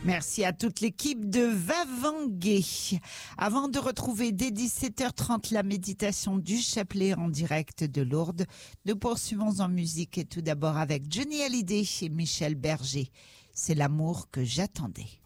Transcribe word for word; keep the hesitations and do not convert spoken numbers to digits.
Merci à toute l'équipe de Vavangué. Avant de retrouver dès dix-sept heures trente la méditation du chapelet en direct de Lourdes, nous poursuivons en musique et tout d'abord avec Johnny Hallyday et Michel Berger. C'est l'amour que j'attendais.